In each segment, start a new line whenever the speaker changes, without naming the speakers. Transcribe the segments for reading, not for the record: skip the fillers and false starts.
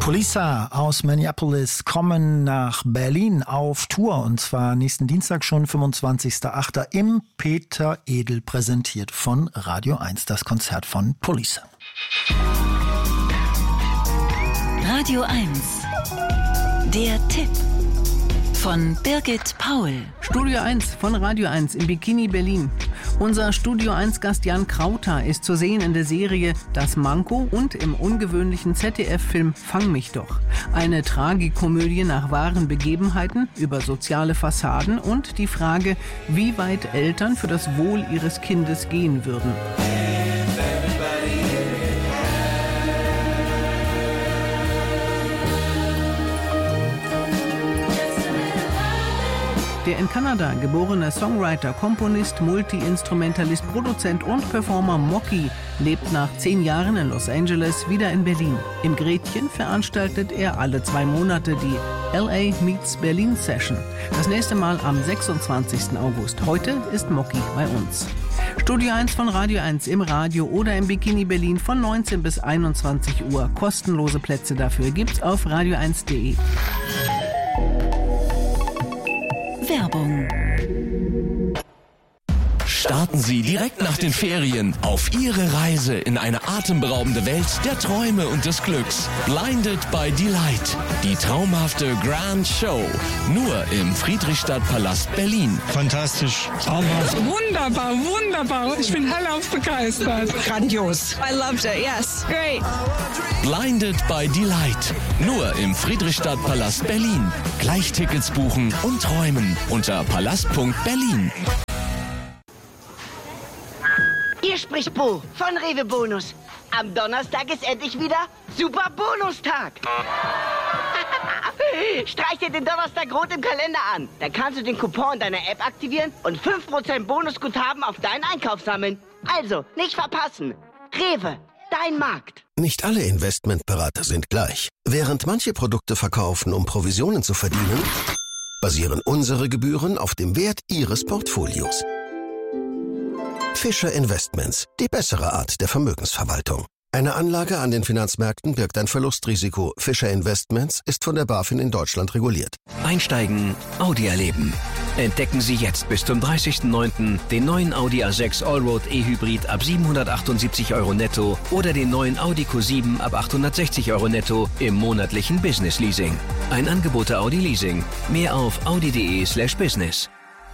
Police aus Minneapolis kommen nach Berlin auf Tour, und zwar nächsten Dienstag schon, 25.08. im Peter Edel, präsentiert von Radio 1, das Konzert von Police.
Radio 1, der Tipp von Birgit Paul.
Studio 1 von Radio 1 im Bikini Berlin. Unser Studio 1 Gast Jan Krauter ist zu sehen in der Serie Das Manko und im ungewöhnlichen ZDF-Film Fang mich doch. Eine Tragikomödie nach wahren Begebenheiten über soziale Fassaden und die Frage, wie weit Eltern für das Wohl ihres Kindes gehen würden. Der in Kanada geborene Songwriter, Komponist, Multi-Instrumentalist, Produzent und Performer Mocky lebt nach 10 Jahren in Los Angeles wieder in Berlin. Im Gretchen veranstaltet er alle 2 Monate die LA Meets Berlin Session. Das nächste Mal am 26. August. Heute ist Mocky bei uns. Studio 1 von Radio 1 im Radio oder im Bikini Berlin von 19 bis 21 Uhr. Kostenlose Plätze dafür gibt's auf radio1.de.
Werbung.
Starten Sie direkt nach den Ferien auf Ihre Reise in eine atemberaubende Welt der Träume und des Glücks. Blinded by Delight. Die traumhafte Grand Show. Nur im Friedrichstadtpalast Berlin.
Fantastisch. Traumhaft.
Wunderbar, wunderbar. Ich bin hellauf begeistert. Grandios.
I loved it, yes. Great.
Blinded by Delight. Nur im Friedrichstadtpalast Berlin. Gleich Tickets buchen und träumen unter palast.berlin.
Hier spricht Bo von Rewe Bonus. Am Donnerstag ist endlich wieder Super Bonustag. Streich dir den Donnerstag rot im Kalender an. Dann kannst du den Coupon in deiner App aktivieren und 5% Bonusguthaben auf deinen Einkauf sammeln. Also, nicht verpassen. Rewe, dein Markt.
Nicht alle Investmentberater sind gleich. Während manche Produkte verkaufen, um Provisionen zu verdienen, basieren unsere Gebühren auf dem Wert Ihres Portfolios. Fischer Investments, die bessere Art der Vermögensverwaltung. Eine Anlage an den Finanzmärkten birgt ein Verlustrisiko. Fischer Investments ist von der BaFin in Deutschland reguliert.
Einsteigen, Audi erleben. Entdecken Sie jetzt bis zum 30.09. den neuen Audi A6 Allroad E-Hybrid ab 778 € netto oder den neuen Audi Q7 ab 860 € netto im monatlichen Business Leasing. Ein Angebot der Audi Leasing. Mehr auf audi.de/business.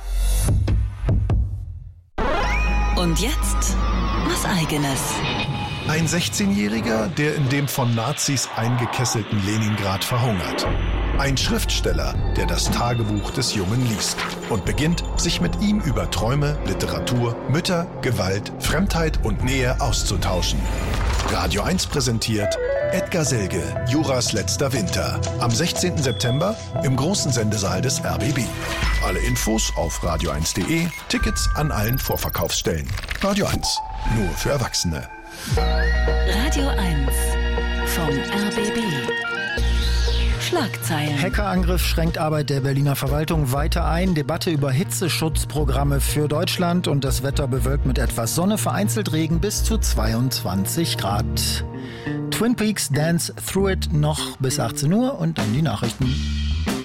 Und jetzt was Eigenes.
Ein 16-Jähriger, der in dem von Nazis eingekesselten Leningrad verhungert. Ein Schriftsteller, der das Tagebuch des Jungen liest und beginnt, sich mit ihm über Träume, Literatur, Mütter, Gewalt, Fremdheit und Nähe auszutauschen. Radio 1 präsentiert Edgar Selge, Juras letzter Winter. Am 16. September im großen Sendesaal des RBB. Alle Infos auf radio1.de, Tickets an allen Vorverkaufsstellen. Radio 1, nur für Erwachsene.
Radio 1 vom RBB. Schlagzeilen.
Hackerangriff schränkt Arbeit der Berliner Verwaltung weiter ein. Debatte über Hitzeschutzprogramme für Deutschland und das Wetter bewölkt mit etwas Sonne, vereinzelt Regen bis zu 22 Grad. Twin Peaks Dance Through It noch bis 18 Uhr und dann die Nachrichten.